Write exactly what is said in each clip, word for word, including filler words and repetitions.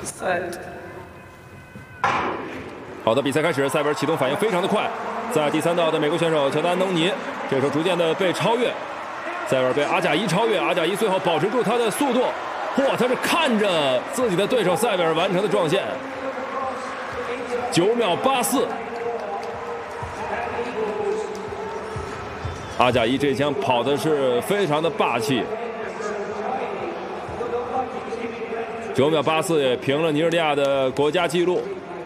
好的，比赛开始，塞维尔启动反应非常的快，在第三道的美国选手乔丹·安东尼，这时候逐渐的被超越，塞维尔被阿贾伊超越，阿贾伊最后保持住他的速度，嚯，他是看着自己的对手塞维尔完成的撞线，九秒八四。阿贾伊这一枪跑的是非常的霸气，九秒八四也平了尼日利亚的国家纪录。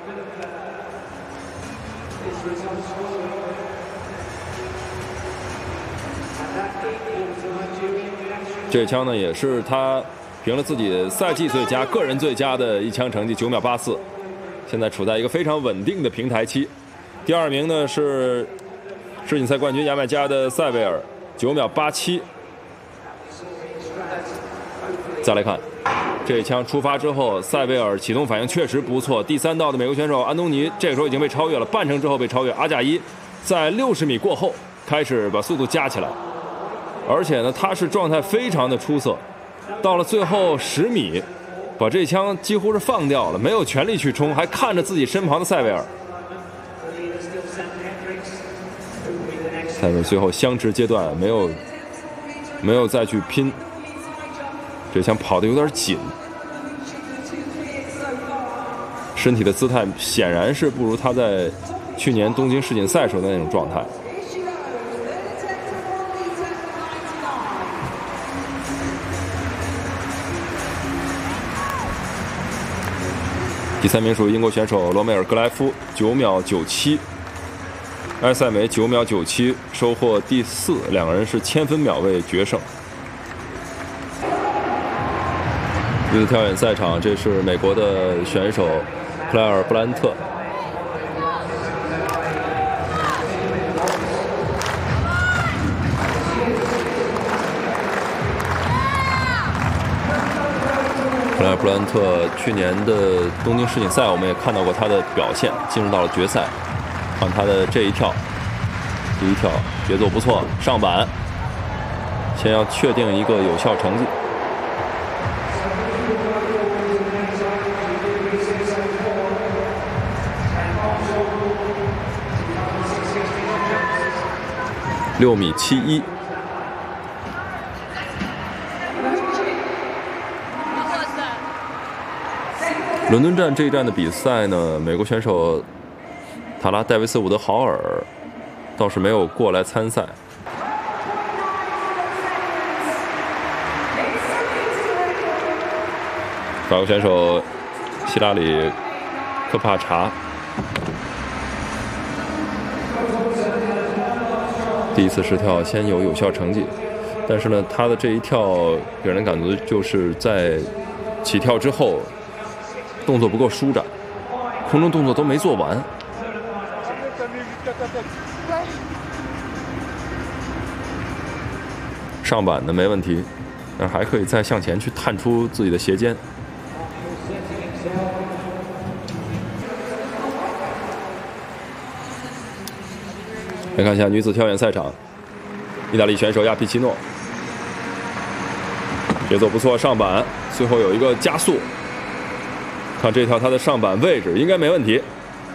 这一枪呢，也是他平了自己赛季最佳、个人最佳的一枪成绩，九秒八四。现在处在一个非常稳定的平台期。第二名呢是世锦赛冠军牙买加的塞维尔，九秒八七。再来看这一枪出发之后，塞维尔启动反应确实不错。第三道的美国选手安东尼这个时候已经被超越了，半程之后被超越。阿贾伊在六十米过后开始把速度加起来，而且呢，他是状态非常的出色。到了最后十米，把这枪几乎是放掉了，没有全力去冲，还看着自己身旁的塞维尔。塞维尔最后相持阶段没有没有再去拼，这枪跑得有点紧，身体的姿态显然是不如他在去年东京世锦赛时候的那种状态。第三名属于英国选手罗梅尔·格莱夫，九秒九七。埃塞梅九秒九七，收获第四，两个人是千分秒位决胜。女子跳远赛场，这是美国的选手克莱尔·布兰特。克莱尔·布兰特去年的东京世锦赛，我们也看到过他的表现，进入到了决赛。看他的这一跳，第一跳节奏不错，上板，先要确定一个有效成绩。六米七一。伦敦站这一站的比赛呢，美国选手塔拉·戴维斯·伍德豪尔倒是没有过来参赛。法国选手希拉里·科帕查第一次试跳先有有效成绩，但是呢，他的这一跳给人感觉就是在起跳之后动作不够舒展，空中动作都没做完。上板的没问题，但还可以再向前去探出自己的斜肩。来看一下女子跳远赛场，意大利选手亚皮奇诺，节奏不错，上板最后有一个加速。看这条他的上板位置应该没问题。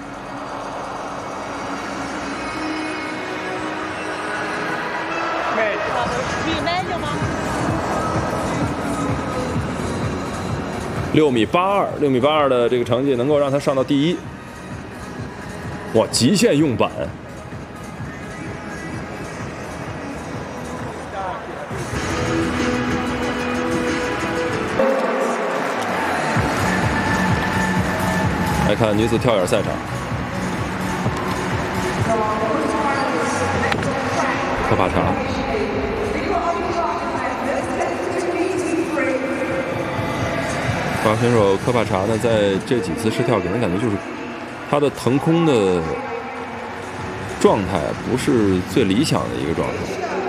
六米八二，六米八二的这个成绩能够让他上到第一。哇，极限用板！来看女子跳远赛场，科帕查。法国选手科帕查呢，在这几次试跳给人感觉就是他的腾空的状态不是最理想的一个状态。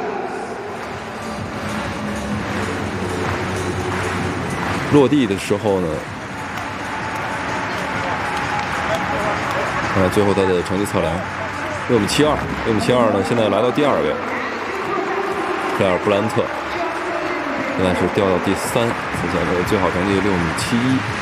落地的时候呢，看最后他的成绩测量，六米七二，六米七二呢，现在来到第二位，克莱尔·布兰特。现在是掉到第三，此前的最好成绩六米七一。